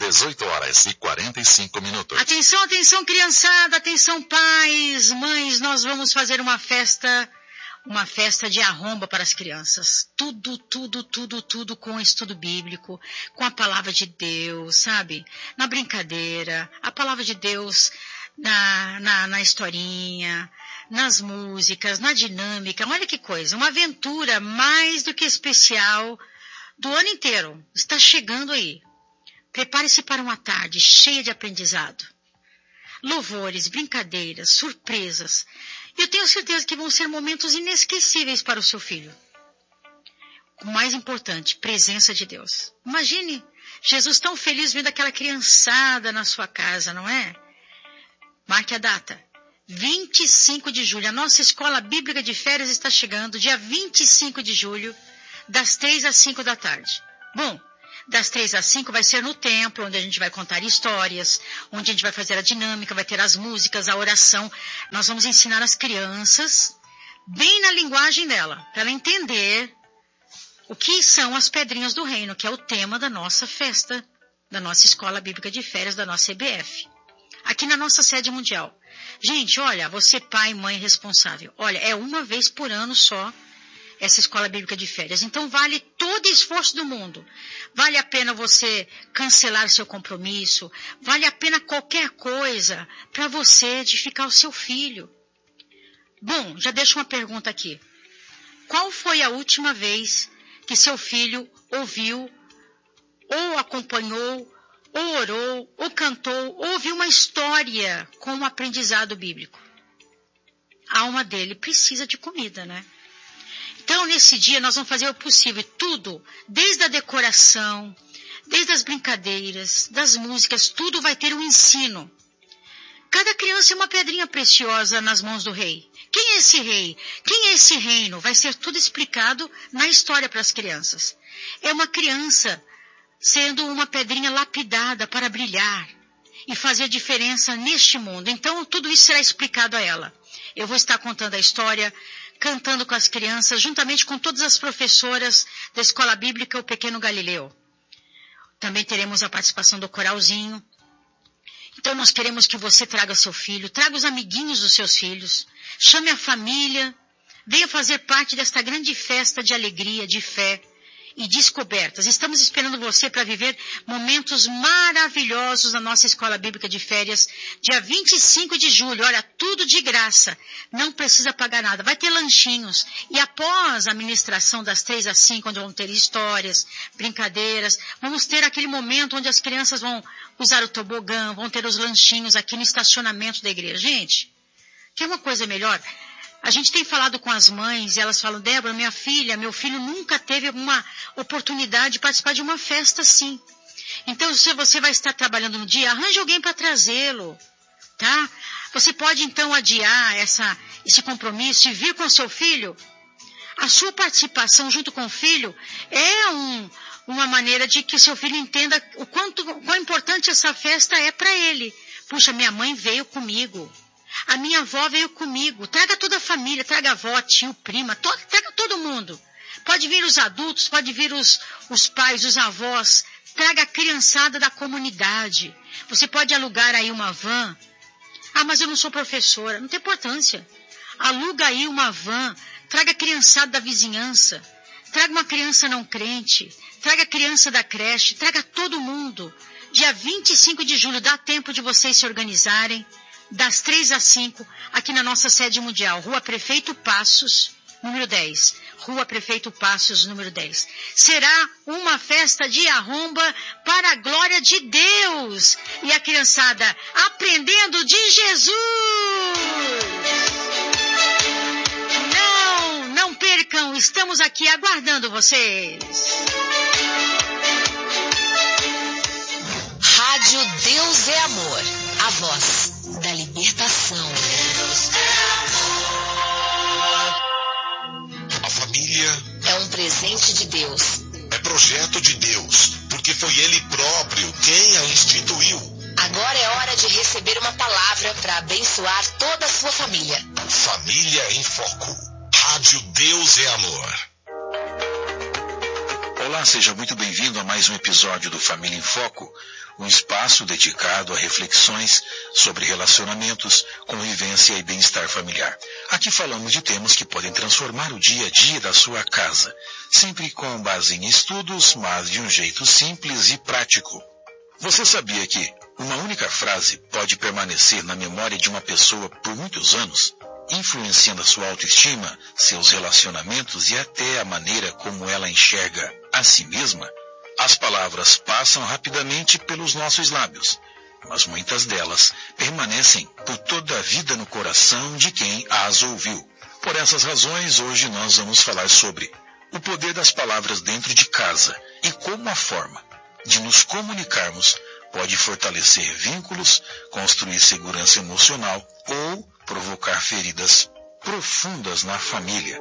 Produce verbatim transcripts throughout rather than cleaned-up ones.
dezoito horas e quarenta e cinco minutos. Atenção, atenção, criançada, atenção, pais, mães, nós vamos fazer uma festa, uma festa de arromba para as crianças. Tudo, tudo, tudo, tudo com estudo bíblico, com a palavra de Deus, sabe? Na brincadeira, a palavra de Deus na, na, na historinha, nas músicas, na dinâmica. Olha que coisa, uma aventura mais do que especial do ano inteiro. Está chegando aí. Prepare-se para uma tarde cheia de aprendizado. Louvores, brincadeiras, surpresas. Eu tenho certeza que vão ser momentos inesquecíveis para o seu filho. O mais importante, presença de Deus. Imagine Jesus tão feliz vendo aquela criançada na sua casa, não é? Marque a data. vinte e cinco de julho. A nossa escola bíblica de férias está chegando, dia vinte e cinco de julho, das três às cinco da tarde. Bom, das três às cinco vai ser no templo, onde a gente vai contar histórias, onde a gente vai fazer a dinâmica, vai ter as músicas, a oração. Nós vamos ensinar as crianças, bem na linguagem dela, para ela entender o que são as pedrinhas do reino, que é o tema da nossa festa, da nossa escola bíblica de férias, da nossa E B F. Aqui na nossa sede mundial. Gente, olha, você pai, mãe responsável, olha, é uma vez por ano só essa escola bíblica de férias. Então vale todo esforço do mundo. Vale a pena você cancelar seu compromisso. Vale a pena qualquer coisa para você edificar o seu filho. Bom, já deixo uma pergunta aqui. Qual foi a última vez que seu filho ouviu, ou acompanhou, ou orou, ou cantou, ou ouviu uma história com um aprendizado bíblico? A alma dele precisa de comida, né? Então, nesse dia, nós vamos fazer o possível, tudo, desde a decoração, desde as brincadeiras, das músicas, tudo vai ter um ensino. Cada criança é uma pedrinha preciosa nas mãos do rei. Quem é esse rei? Quem é esse reino? Vai ser tudo explicado na história para as crianças. É uma criança sendo uma pedrinha lapidada para brilhar e fazer diferença neste mundo. Então, tudo isso será explicado a ela. Eu vou estar contando a história, cantando com as crianças, juntamente com todas as professoras da Escola Bíblica O Pequeno Galileu. Também teremos a participação do coralzinho. Então nós queremos que você traga seu filho, traga os amiguinhos dos seus filhos, chame a família, venha fazer parte desta grande festa de alegria, de fé e descobertas. Estamos esperando você para viver momentos maravilhosos na nossa Escola Bíblica de Férias, dia vinte e cinco de julho. Olha, tudo de graça, não precisa pagar nada. Vai ter lanchinhos e após a ministração das três às cinco, onde vão ter histórias, brincadeiras, vamos ter aquele momento onde as crianças vão usar o tobogã, vão ter os lanchinhos aqui no estacionamento da igreja. Gente, quer uma coisa melhor? A gente tem falado com as mães e elas falam, Débora, minha filha, meu filho nunca teve uma oportunidade de participar de uma festa assim. Então, se você vai estar trabalhando no dia, arranje alguém para trazê-lo, tá? Você pode, então, adiar essa, esse compromisso e vir com seu filho. A sua participação junto com o filho é um, uma maneira de que o seu filho entenda o quanto, quão importante essa festa é para ele. Puxa, minha mãe veio comigo. A minha avó veio comigo. Traga toda a família, traga a avó, tio, prima, to, traga todo mundo. Pode vir os adultos, pode vir os, os pais, os avós. Traga a criançada da comunidade. Você pode alugar aí uma van. Ah, mas eu não sou professora. Não tem importância. Aluga aí uma van. Traga a criançada da vizinhança. Traga uma criança não crente. Traga a criança da creche. Traga todo mundo. Dia vinte e cinco de julho, dá tempo de vocês se organizarem. Das três às cinco, aqui na nossa sede mundial, Rua Prefeito Passos, número dez. Rua Prefeito Passos, número dez. Será uma festa de arromba para a glória de Deus. E a criançada aprendendo de Jesus. Não, não percam, estamos aqui aguardando vocês. Rádio Deus é Amor, a voz da libertação. Deus é amor. A família é um presente de Deus. É projeto de Deus, porque foi Ele próprio quem a instituiu. Agora é hora de receber uma palavra para abençoar toda a sua família. Família em Foco. Rádio Deus é Amor. Olá, seja muito bem-vindo a mais um episódio do Família em Foco, um espaço dedicado a reflexões sobre relacionamentos, convivência e bem-estar familiar. Aqui falamos de temas que podem transformar o dia a dia da sua casa, sempre com base em estudos, mas de um jeito simples e prático. Você sabia que uma única frase pode permanecer na memória de uma pessoa por muitos anos, influenciando a sua autoestima, seus relacionamentos e até a maneira como ela enxerga a si mesma? As palavras passam rapidamente pelos nossos lábios, mas muitas delas permanecem por toda a vida no coração de quem as ouviu. Por essas razões, hoje nós vamos falar sobre o poder das palavras dentro de casa e como a forma de nos comunicarmos pode fortalecer vínculos, construir segurança emocional ou provocar feridas profundas na família.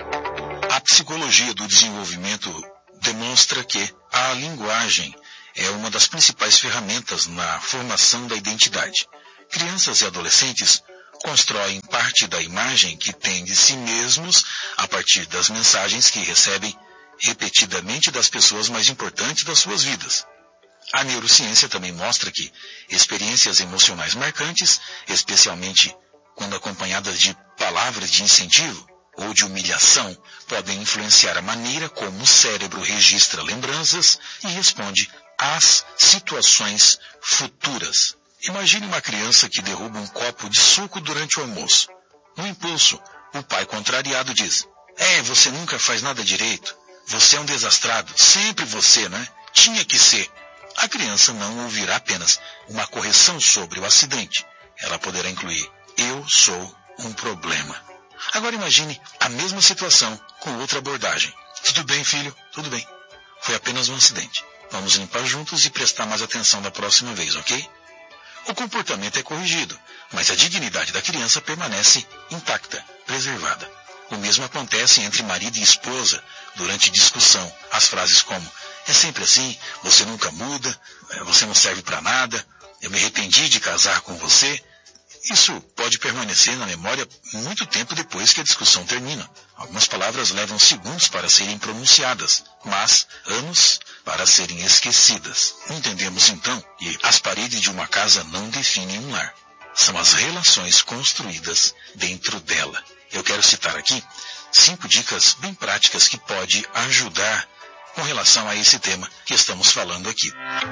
A psicologia do desenvolvimento demonstra que a linguagem é uma das principais ferramentas na formação da identidade. Crianças e adolescentes constroem parte da imagem que têm de si mesmos a partir das mensagens que recebem repetidamente das pessoas mais importantes das suas vidas. A neurociência também mostra que experiências emocionais marcantes, especialmente quando acompanhadas de palavras de incentivo ou de humilhação, podem influenciar a maneira como o cérebro registra lembranças e responde às situações futuras. Imagine uma criança que derruba um copo de suco durante o almoço. No impulso, o pai contrariado diz: "É, você nunca faz nada direito. Você é um desastrado. Sempre você, né? Tinha que ser." A criança não ouvirá apenas uma correção sobre o acidente. Ela poderá incluir: "Eu sou um problema." Agora imagine a mesma situação com outra abordagem. "Tudo bem, filho? Tudo bem. Foi apenas um acidente. Vamos limpar juntos e prestar mais atenção da próxima vez, ok?" O comportamento é corrigido, mas a dignidade da criança permanece intacta, preservada. O mesmo acontece entre marido e esposa durante discussão. As frases como: "É sempre assim, você nunca muda, você não serve para nada, eu me arrependi de casar com você." Isso pode permanecer na memória muito tempo depois que a discussão termina. Algumas palavras levam segundos para serem pronunciadas, mas anos para serem esquecidas. Entendemos então que as paredes de uma casa não definem um lar. São as relações construídas dentro dela. Eu quero citar aqui cinco dicas bem práticas que podem ajudar com relação a esse tema que estamos falando aqui.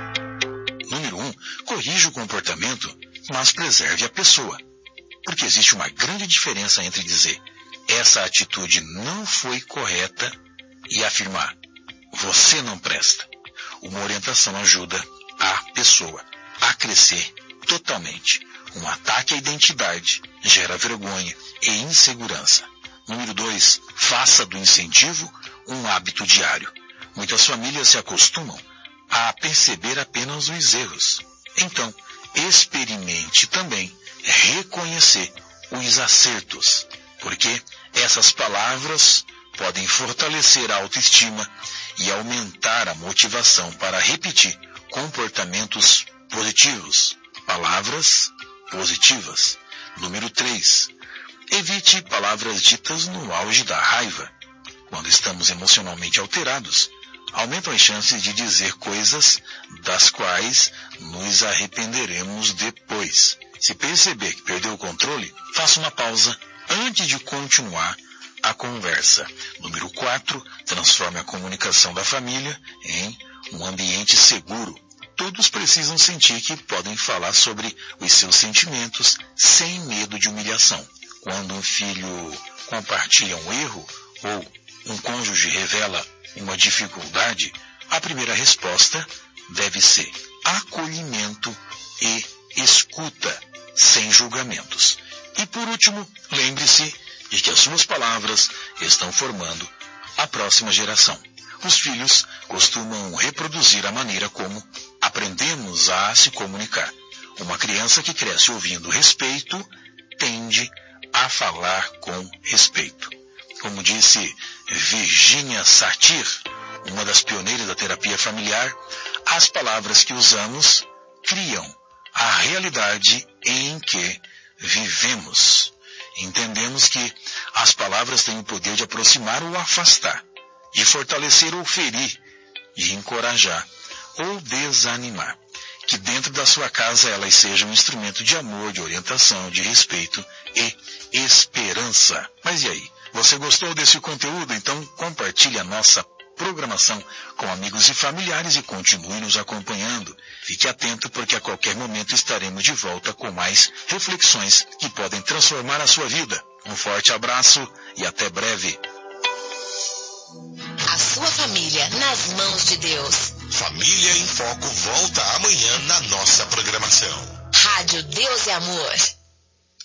Número um, corrija o comportamento, mas preserve a pessoa. Porque existe uma grande diferença entre dizer "essa atitude não foi correta" e afirmar "você não presta." Uma orientação ajuda a pessoa a crescer totalmente. Um ataque à identidade gera vergonha e insegurança. Número dois, faça do incentivo um hábito diário. Muitas famílias se acostumam a perceber apenas os erros. Então, experimente também reconhecer os acertos, porque essas palavras podem fortalecer a autoestima e aumentar a motivação para repetir comportamentos positivos. Palavras positivas. Número três. Evite palavras ditas no auge da raiva. Quando estamos emocionalmente alterados, aumentam as chances de dizer coisas das quais nos arrependeremos depois. Se perceber que perdeu o controle, faça uma pausa antes de continuar a conversa. Número quatro. Transforme a comunicação da família em um ambiente seguro. Todos precisam sentir que podem falar sobre os seus sentimentos sem medo de humilhação. Quando um filho compartilha um erro ou um cônjuge revela uma dificuldade, a primeira resposta deve ser acolhimento e escuta, sem julgamentos. E por último, lembre-se de que as suas palavras estão formando a próxima geração. Os filhos costumam reproduzir a maneira como aprendemos a se comunicar. Uma criança que cresce ouvindo respeito tende a falar com respeito. Como disse Virginia Satir, uma das pioneiras da terapia familiar, as palavras que usamos criam a realidade em que vivemos. Entendemos que as palavras têm o poder de aproximar ou afastar, de fortalecer ou ferir, de encorajar ou desanimar. Que dentro da sua casa elas sejam um instrumento de amor, de orientação, de respeito e esperança. Mas e aí? Você gostou desse conteúdo? Então compartilhe a nossa programação com amigos e familiares e continue nos acompanhando. Fique atento porque a qualquer momento estaremos de volta com mais reflexões que podem transformar a sua vida. Um forte abraço e até breve. A sua família nas mãos de Deus. Família em Foco volta amanhã na nossa programação. Rádio Deus é Amor.